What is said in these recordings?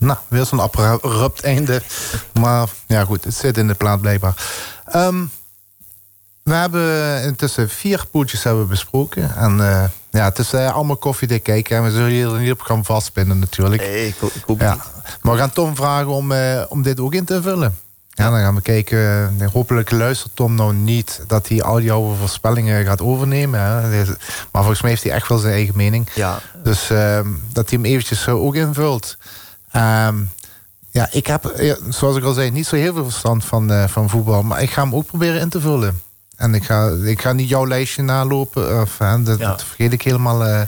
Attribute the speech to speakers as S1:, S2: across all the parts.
S1: Nou, weer zo'n abrupt einde. Maar ja goed, het zit in de plaat blijkbaar. We hebben intussen 4 poeltjes hebben besproken. En het is allemaal koffiedik kijken. En we zullen hier niet op gaan vastpinnen natuurlijk.
S2: Nee, ik hoop
S1: niet. Maar we gaan Tom vragen om dit ook in te vullen. Ja, dan gaan we kijken. Hopelijk luistert Tom nou niet dat hij al jouw voorspellingen gaat overnemen. Hè. Maar volgens mij heeft hij echt wel zijn eigen mening.
S2: Ja.
S1: Dus dat hij hem eventjes ook invult. Ik heb, zoals ik al zei, niet zo heel veel verstand van voetbal. Maar ik ga hem ook proberen in te vullen. En ik ga niet jouw lijstje nalopen. Dat vergeet ik helemaal.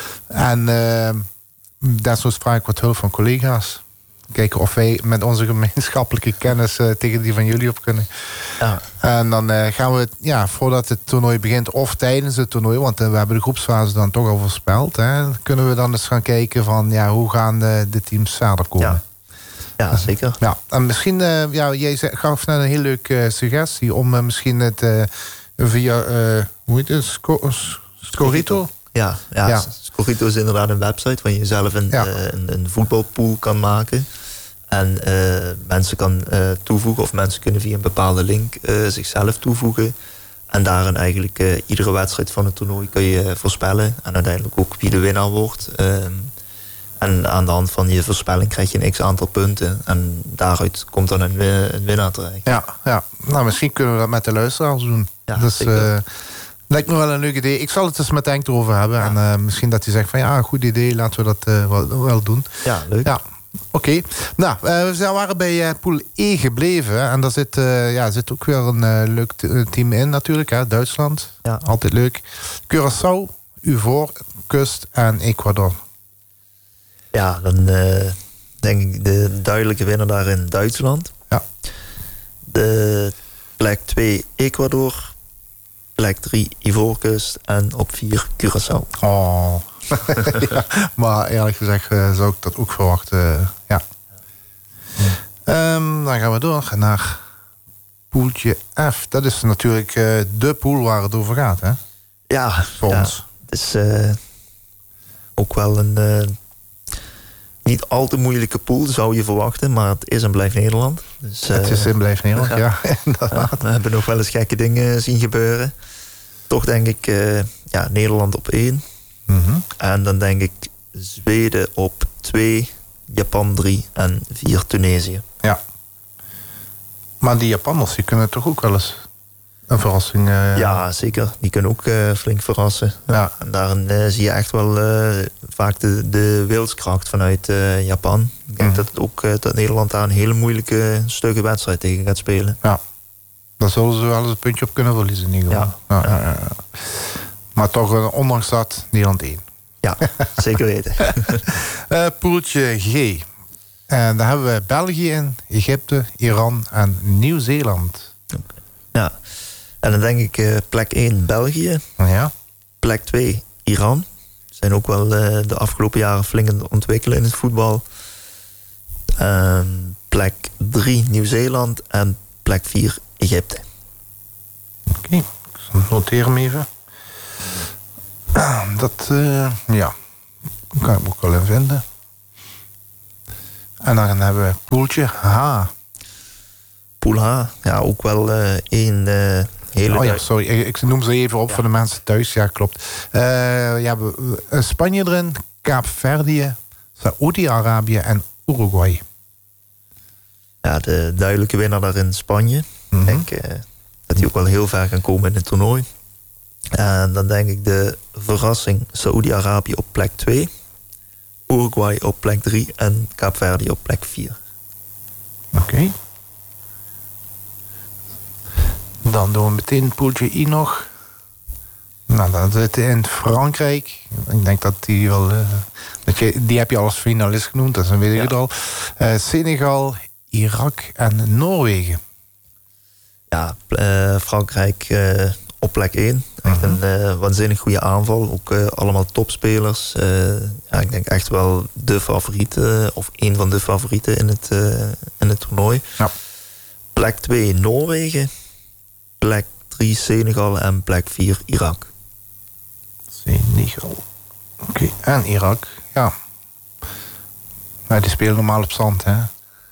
S1: Desnoods vraag ik wat hulp van collega's. Kijken of wij met onze gemeenschappelijke kennis tegen die van jullie op kunnen. Ja. En dan gaan we, voordat het toernooi begint of tijdens het toernooi, want we hebben de groepsfase dan toch al voorspeld, kunnen we dan eens gaan kijken van hoe gaan de teams verder komen.
S2: Ja, zeker.
S1: Ja, en misschien, jij gaf net een heel leuke suggestie om misschien het via, hoe heet het, Scorito?
S2: Ja. Scorito is inderdaad een website waar je zelf een voetbalpool kan maken. En mensen kan toevoegen, of mensen kunnen via een bepaalde link zichzelf toevoegen. En daarin eigenlijk iedere wedstrijd van het toernooi kun je voorspellen. En uiteindelijk ook wie de winnaar wordt. En aan de hand van je voorspelling krijg je een x-aantal punten. En daaruit komt dan een winnaar terecht.
S1: Ja. Nou, misschien kunnen we dat met de luisteraars doen.
S2: Ja,
S1: dus lijkt me wel een leuk idee. Ik zal het eens met Henk erover hebben. Ja. En misschien dat hij zegt van goed idee, laten we dat wel doen.
S2: Ja, leuk.
S1: Ja. Oké. Nou, we waren bij pool E gebleven. En daar zit ook weer een leuk team in natuurlijk. Hè? Duitsland. Ja. Altijd leuk. Curaçao, Ivoorkust en Ecuador.
S2: Ja, dan denk ik de duidelijke winnaar daar in Duitsland.
S1: Ja.
S2: De plek 2 Ecuador. Plek 3 Ivoorkust. En op 4 Curaçao.
S1: Oh. Ja, maar eerlijk gezegd zou ik dat ook verwachten. Ja. Dan gaan we door naar poeltje F. Dat is natuurlijk de pool waar het over gaat, hè?
S2: Ja,
S1: voor ons.
S2: Het is ook wel een niet al te moeilijke pool, zou je verwachten. Maar het is en blijft Nederland. Dus,
S1: het is en blijft Nederland, ja.
S2: We hebben nog wel eens gekke dingen zien gebeuren. Toch denk ik Nederland op 1.
S1: Mm-hmm.
S2: En dan denk ik Zweden op 2, Japan 3 en 4 Tunesië.
S1: Ja. Maar die Japanners, die kunnen toch ook wel eens een verrassing...
S2: Ja, zeker. Die kunnen ook flink verrassen.
S1: Ja.
S2: En daarin zie je echt wel vaak de wilskracht vanuit Japan. Ik denk dat Nederland daar een hele moeilijke stukken wedstrijd tegen gaat spelen.
S1: Ja. Daar zullen ze wel eens een puntje op kunnen verliezen in ieder geval. Ja. Maar toch, ondanks dat, Nederland 1.
S2: Ja, zeker weten.
S1: Poeltje G. En daar hebben we België in, Egypte, Iran en Nieuw-Zeeland.
S2: Ja, en dan denk ik plek 1 België.
S1: Ja.
S2: Plek 2 Iran. Zijn ook wel de afgelopen jaren flink aan het ontwikkelen in het voetbal. Plek 3 Nieuw-Zeeland en plek 4 Egypte.
S1: Oké, ik noteer hem even. Dat kan ik ook wel in vinden. En dan hebben we poeltje H.
S2: Pool H, ja, ook wel één hele...
S1: Oh ja, sorry, ik noem ze even op voor de mensen thuis. Ja, klopt. Spanje erin, Kaapverdië, Saoedi-Arabië en Uruguay.
S2: Ja, de duidelijke winnaar daar in Spanje. Ik denk dat die ook wel heel ver gaan komen in het toernooi. En dan denk ik de verrassing Saoedi-Arabië op plek 2. Uruguay op plek 3 en Kaapverdië op plek 4.
S1: Oké. Dan doen we meteen poeltje I nog. Nou, dan zitten in Frankrijk. Ik denk dat die wel... die heb je als finalist genoemd, dat is een weet ik het al. Senegal, Irak en Noorwegen.
S2: Ja, Frankrijk op plek 1. Echt een waanzinnig goede aanval. Ook allemaal topspelers. Ik denk echt wel de favoriet. Of een van de favorieten in het toernooi.
S1: Ja.
S2: Plek 2 Noorwegen. Plek 3 Senegal en plek 4 Irak.
S1: Senegal. Oké, en Irak, ja. Nou, die spelen normaal op zand, hè?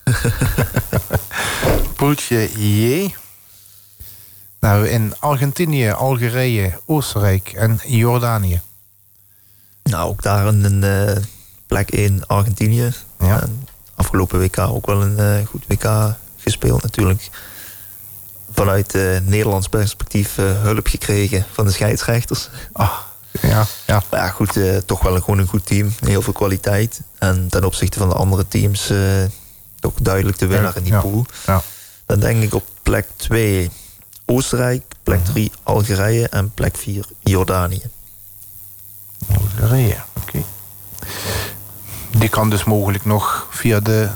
S1: Poeltje J. Nou, in Argentinië, Algerije, Oostenrijk en Jordanië.
S2: Nou, ook daar een plek in Argentinië.
S1: Ja.
S2: Afgelopen WK ook wel een goed WK gespeeld natuurlijk. Vanuit Nederlands perspectief hulp gekregen van de scheidsrechters.
S1: Ja.
S2: Maar ja, goed, toch wel gewoon een goed team. Heel veel kwaliteit. En ten opzichte van de andere teams toch duidelijk de winnaar in die pool.
S1: Ja.
S2: Dan denk ik op plek 2 Oostenrijk, plek 3 Algerije en plek 4 Jordanië.
S1: Algerije, oké. Die kan dus mogelijk nog via de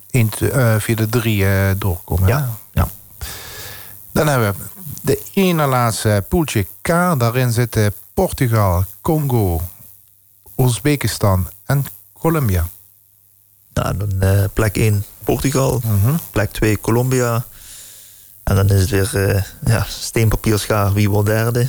S1: 3 doorkomen.
S2: Ja.
S1: Dan hebben we de ene laatste poeltje K. Daarin zitten Portugal, Congo, Oezbekistan en Colombia.
S2: Nou, dan plek 1 Portugal, plek 2 Colombia. En dan is het weer steen, papier, schaar, wie wordt derde.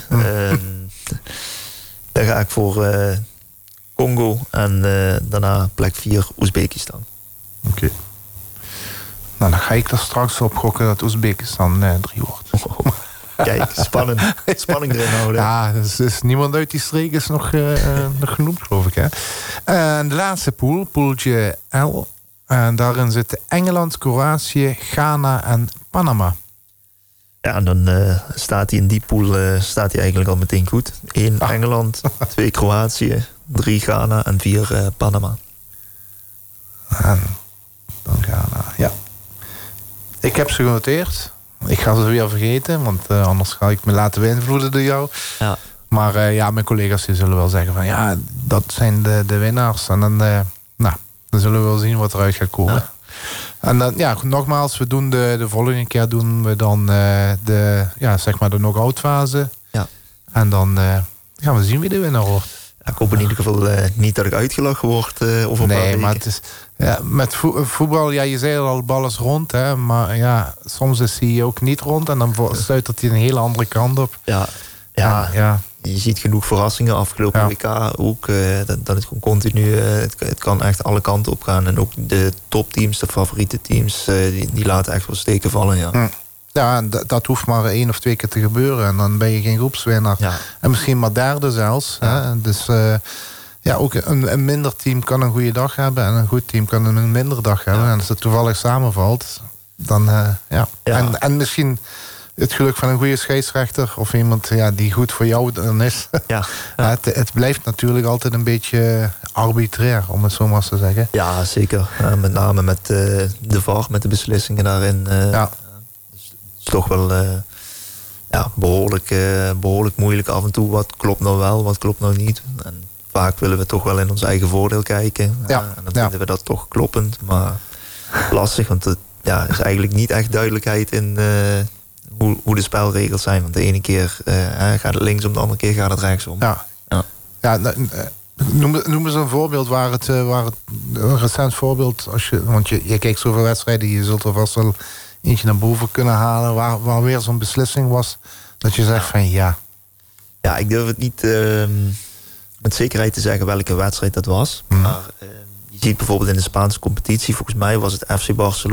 S2: Dan ga ik voor Congo en daarna plek 4 Oezbekistan.
S1: Oké. Nou, dan ga ik er straks op gokken dat Oezbekistan 3 wordt.
S2: Kijk, spanning erin houden.
S1: Ja, dus niemand uit die streek is nog genoemd, geloof ik. Hè? De laatste pool, poeltje L. En daarin zitten Engeland, Kroatië, Ghana en Panama.
S2: Ja, en dan staat hij in die pool eigenlijk al meteen goed. 1 Engeland, 2 Kroatië, 3 Ghana en 4 Panama.
S1: En dan Ghana, ja. Ik heb ze genoteerd. Ik ga ze weer vergeten, want anders ga ik me laten beïnvloeden door jou.
S2: Ja.
S1: Maar mijn collega's die zullen wel zeggen van ja, dat zijn de winnaars. En dan, dan zullen we wel zien wat eruit gaat komen. Ja. En dan, nogmaals, we doen de volgende keer doen we dan de knock-out fase. Ja. En dan gaan we zien wie de winnaar wordt.
S2: Ja, ik hoop in ieder geval niet dat ik uitgelachen word over een paar weken.
S1: Maar het is, met voetbal, je zei al, bal is rond. Hè, maar ja, soms is hij ook niet rond. En dan stuitert hij een hele andere kant op.
S2: Ja. Je ziet genoeg verrassingen afgelopen WK ook. Dat het gewoon continu, het kan echt alle kanten op gaan. En ook de topteams, de favoriete teams, die laten echt wel steken vallen. Ja.
S1: Ja, en dat hoeft maar 1 of 2 keer te gebeuren. En dan ben je geen groepswinnaar. Ja. En misschien maar derde zelfs. Ja. Hè? Dus ook een minder team kan een goede dag hebben. En een goed team kan een minder dag hebben. En als het toevallig samenvalt, dan En misschien het geluk van een goede scheidsrechter. Of iemand die goed voor jou dan is. Ja. Het blijft natuurlijk altijd een beetje arbitrair, om het zo maar te zeggen.
S2: Ja, zeker. Met name met de VAR, met de beslissingen daarin. Is toch wel behoorlijk moeilijk af en toe. Wat klopt nou wel, wat klopt nou niet. En vaak willen we toch wel in ons eigen voordeel kijken. En dan vinden we dat toch kloppend. Maar lastig, want het is eigenlijk niet echt duidelijkheid in hoe de spelregels zijn. Want de ene keer gaat het linksom, de andere keer gaat het rechtsom.
S1: Noem eens een voorbeeld waar het een recent voorbeeld. Want je kijkt zoveel wedstrijden, je zult er vast wel eentje naar boven kunnen halen waar weer zo'n beslissing was dat je zegt van ja.
S2: Ja, ik durf het niet met zekerheid te zeggen welke wedstrijd dat was. Maar je ziet bijvoorbeeld in de Spaanse competitie, volgens mij was het FC Barcelona